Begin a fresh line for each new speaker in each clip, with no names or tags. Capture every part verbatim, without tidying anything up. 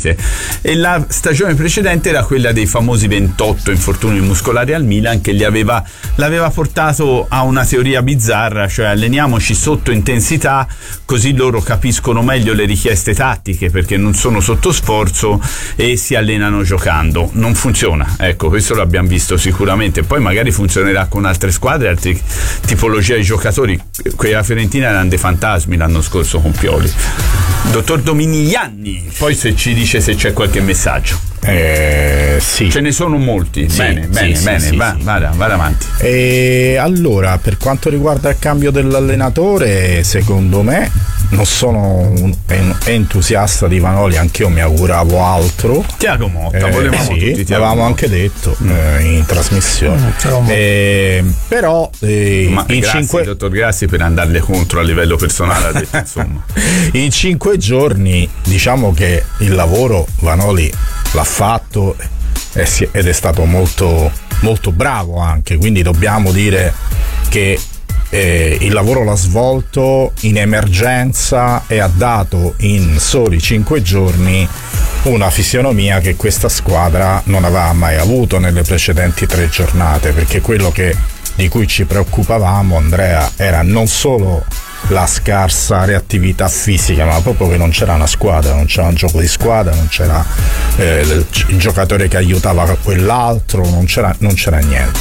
partite, e la stagione precedente era quella dei famosi ventotto infortuni muscolari al Milan, che gli aveva, l'aveva portato a una teoria bizzarra, cioè alleniamoci sotto intensità così loro capiscono meglio le richieste tattiche perché non sono sotto sforzo e si allenano giocando. Non funziona, ecco, questo l'abbiamo visto sicuramente. Poi magari funzionerà con altre squadre, altre tipologie di giocatori. Quella Fiorentina erano dei fantasmi l'anno scorso con Pioli. Dottor Dominigliani, poi se ci dice se c'è qualche messaggio.
Eh, sì.
Ce ne sono molti.
Sì,
bene,
sì,
bene,
sì,
bene,
sì,
va,
sì.
Vada, vada avanti.
E allora, per quanto riguarda il cambio dell'allenatore, secondo me non sono un entusiasta di Vanoli, anche io mi auguravo altro.
Tiago Motta,
eh,
volevamo
sì,
tutti Tiago
l'avevamo
Motta.
anche detto
Mm.
eh, in trasmissione.
Mm,
eh, però eh,
Ma
in
grazie,
cinque
dottor Grassi, per andarle contro a livello personale, ha detto, insomma.
in cinque giorni diciamo che il lavoro Vanoli l'ha fatto e si- ed è stato molto molto bravo anche, quindi dobbiamo dire che eh, il lavoro l'ha svolto in emergenza e ha dato in soli cinque giorni una fisionomia che questa squadra non aveva mai avuto nelle precedenti tre giornate, perché quello che di cui ci preoccupavamo, Andrea, era non solo la scarsa reattività fisica, ma proprio che non c'era una squadra, non c'era un gioco di squadra, non c'era eh, il, il giocatore che aiutava quell'altro, non c'era, non c'era niente.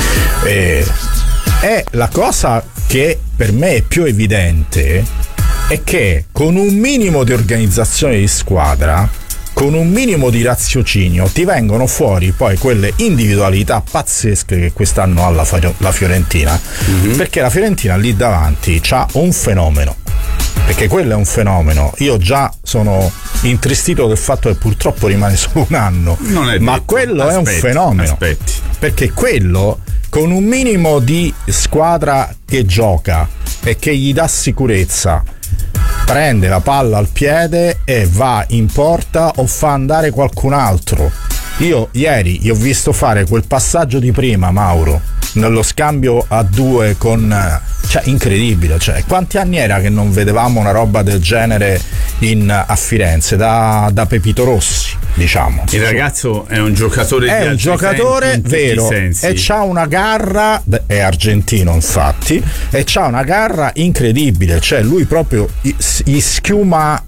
E, e la cosa che per me è più evidente è che con un minimo di organizzazione di squadra, con un minimo di raziocinio, ti vengono fuori poi quelle individualità pazzesche che quest'anno ha la, la Fiorentina, mm-hmm. perché la Fiorentina lì davanti c'ha un fenomeno, perché quello è un fenomeno. Io già sono intristito del fatto che purtroppo rimane solo un anno,
Non è
ma
detto.
quello
Aspetti,
è un fenomeno,
aspetti.
perché quello con un minimo di squadra che gioca e che gli dà sicurezza prende la palla al piede e va in porta o fa andare qualcun altro. Io ieri gli ho visto fare quel passaggio di prima, Mauro, nello scambio a due con, cioè incredibile, cioè quanti anni era che non vedevamo una roba del genere in, a Firenze da, da Pepito Rossi, diciamo.
Il ragazzo è un giocatore di
È un
altri
giocatore
tempi in tutti
vero
i sensi.
e c'ha una garra, è argentino infatti, e c'ha una garra incredibile, cioè lui proprio gli schiuma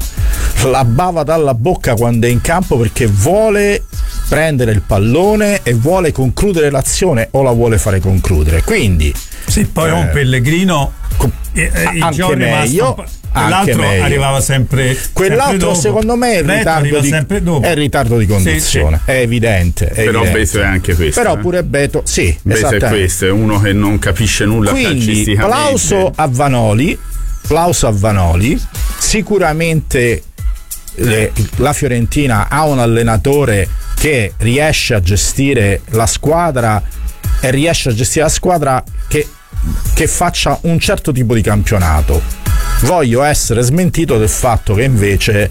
la bava dalla bocca quando è in campo, perché vuole prendere il pallone e vuole concludere l'azione o la vuole fare concludere. Quindi
sì, poi
eh,
un Pellegrino eh, eh, il
anche
giorno
meglio,
l'altro
meglio.
arrivava sempre
quell'altro
sempre dopo.
secondo me è il ritardo di, è il ritardo di condizione, sì, sì. È evidente, è
però
evidente.
Beto è anche questo,
però
eh?
pure Beto sì,
Beto è questo, è uno che non capisce nulla.
quindi plauso a Vanoli, plauso a Vanoli. Sicuramente le, la Fiorentina ha un allenatore che riesce a gestire la squadra e riesce a gestire la squadra che, che faccia un certo tipo di campionato. Voglio essere smentito del fatto che invece,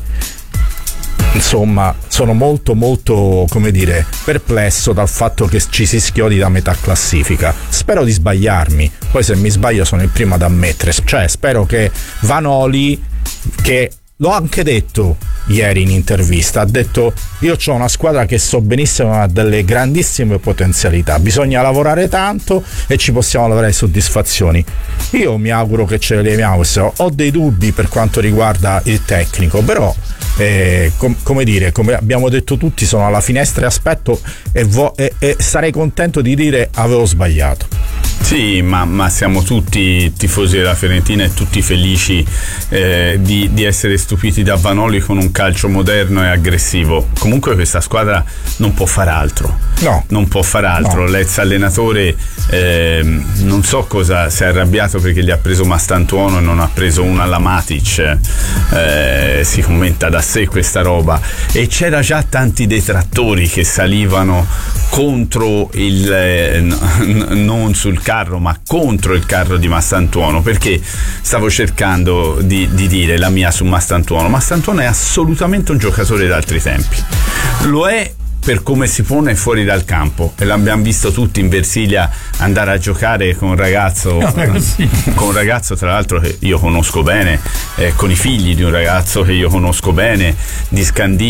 insomma, sono molto molto, come dire, perplesso dal fatto che ci si schiodi da metà classifica. Spero di sbagliarmi, poi se mi sbaglio sono il primo ad ammettere, cioè spero che Vanoli, che l'ho anche detto ieri in intervista, ha detto: io ho una squadra che so benissimo ha delle grandissime potenzialità, bisogna lavorare tanto e ci possiamo lavorare soddisfazioni. Io mi auguro che ce le leviamo. Ho dei dubbi per quanto riguarda il tecnico, però eh, com- come dire, come abbiamo detto tutti, sono alla finestra e aspetto e, vo- e-, e sarei contento di dire avevo sbagliato.
Sì, ma, ma siamo tutti tifosi della Fiorentina e tutti felici eh, di, di essere stupiti da Vanoli con un calcio moderno e aggressivo. Comunque questa squadra non può far altro.
No.
Non può far altro. No. L'ex allenatore eh, non so cosa, si è arrabbiato perché gli ha preso Mastantuono e non ha preso una alla Matic. Eh, si commenta da sé questa roba. E c'era già tanti detrattori che salivano contro il eh, n- non sul carro ma contro il carro di Mastantuono, perché stavo cercando di, di dire la mia su Mastantuono. Mastantuono è assolutamente un giocatore d'altri tempi, lo è per come si pone fuori dal campo, e l'abbiamo visto tutti in Versilia andare a giocare con un ragazzo con un ragazzo tra l'altro che io conosco bene, eh, con i figli di un ragazzo che io conosco bene di Scandì,